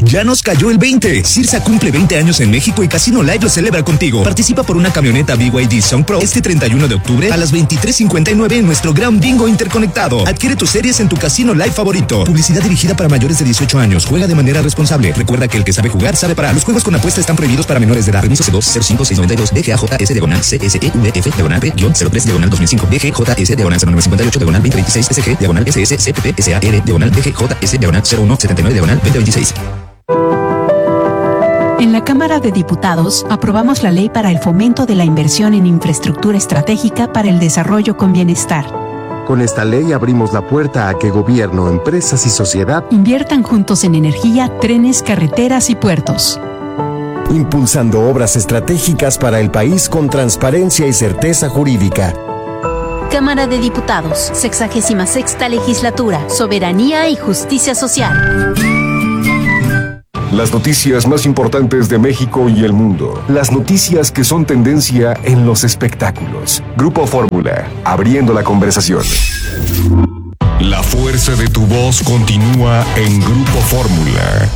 Ya nos cayó el 20. Cirsa cumple 20 años en México y Casino Live lo celebra contigo. Participa por una camioneta BYD Song Pro este 31 de octubre a las 23:59 en nuestro gran bingo interconectado. Adquiere tus series en tu Casino Live favorito. Publicidad dirigida para mayores de 18 años. Juega de manera responsable. Recuerda que el que sabe jugar sabe parar. Los juegos con apuesta están prohibidos para menores de edad. Permiso C2-05692 DGAJS-CSEUF-P-003-2005 DGJS-0958-2026 SG-SS-CPP-SAR-DGJS-0179-2026. En la Cámara de Diputados aprobamos la ley para el fomento de la inversión en infraestructura estratégica para el desarrollo con bienestar. Con esta ley abrimos la puerta a que gobierno, empresas y sociedad inviertan juntos en energía, trenes, carreteras y puertos. Impulsando obras estratégicas para el país con transparencia y certeza jurídica. Cámara de Diputados, 66ª Legislatura, Soberanía y Justicia Social. Las noticias más importantes de México y el mundo. Las noticias que son tendencia en los espectáculos. Grupo Fórmula, abriendo la conversación. La fuerza de tu voz continúa en Grupo Fórmula.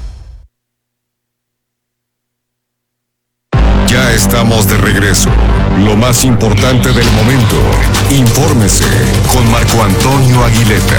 Ya estamos de regreso. Lo más importante del momento. Infórmese con Marco Antonio Aguilera.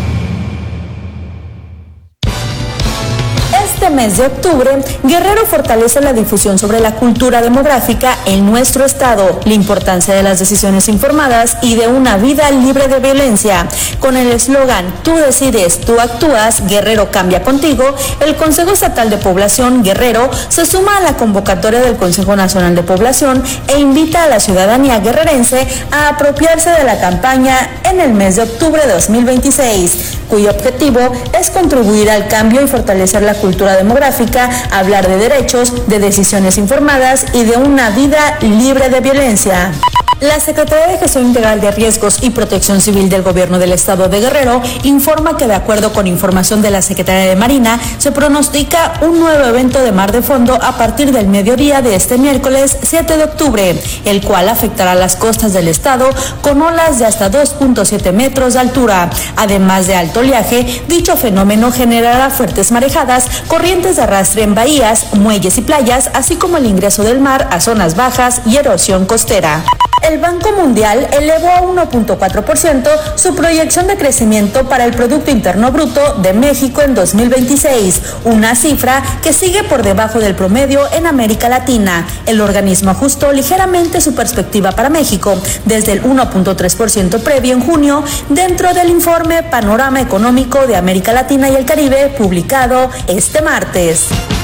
Este mes de octubre, Guerrero fortalece la difusión sobre la cultura demográfica en nuestro estado, la importancia de las decisiones informadas y de una vida libre de violencia. Con el eslogan "Tú decides, tú actúas, Guerrero cambia contigo", el Consejo Estatal de Población Guerrero se suma a la convocatoria del Consejo Nacional de Población e invita a la ciudadanía guerrerense a apropiarse de la campaña en el mes de octubre de 2026, cuyo objetivo es contribuir al cambio y fortalecer la cultura demográfica, hablar de derechos, de decisiones informadas y de una vida libre de violencia. La Secretaría de Gestión Integral de Riesgos y Protección Civil del Gobierno del Estado de Guerrero informa que, de acuerdo con información de la Secretaría de Marina, se pronostica un nuevo evento de mar de fondo a partir del mediodía de este miércoles 7 de octubre, el cual afectará las costas del estado con olas de hasta 2.7 metros de altura. Además de alto oleaje, dicho fenómeno generará fuertes marejadas, corrientes de arrastre en bahías, muelles y playas, así como el ingreso del mar a zonas bajas y erosión costera. El Banco Mundial elevó a 1.4% su proyección de crecimiento para el Producto Interno Bruto de México en 2026, una cifra que sigue por debajo del promedio en América Latina. El organismo ajustó ligeramente su perspectiva para México, desde el 1.3% previo en junio, dentro del informe Panorama Económico de América Latina y el Caribe, publicado este martes.